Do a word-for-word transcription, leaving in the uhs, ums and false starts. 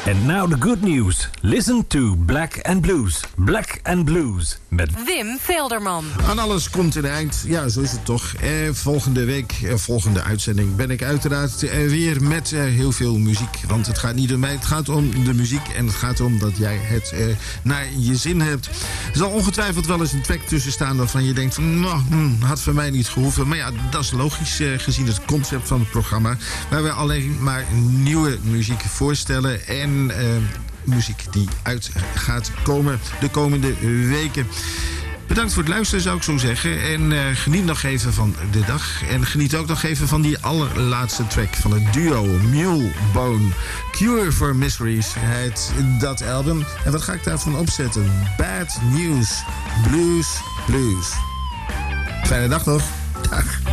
And now the good news. Listen to Black and Blues. Black and Blues. Met Wim Velderman. Aan alles komt een eind. Ja, zo is het toch. Eh, volgende week, eh, volgende uitzending, ben ik uiteraard eh, weer met eh, heel veel muziek. Want het gaat niet om mij, het gaat om de muziek. En het gaat om dat jij het eh, naar je zin hebt. Er zal ongetwijfeld wel eens een track tussen staan waarvan je denkt van, nou, hmm, had voor mij niet gehoeven. Maar ja, dat is logisch eh, gezien het concept van het programma. Waar we alleen maar nieuwe muziek voorstellen. En uh, muziek die uit gaat komen de komende weken. Bedankt voor het luisteren, zou ik zo zeggen. En uh, geniet nog even van de dag. En geniet ook nog even van die allerlaatste track van het duo Mulebone. Cure for Miseries heet dat album. En wat ga ik daarvan opzetten? Bad News Blues Blues. Fijne dag nog. Dag.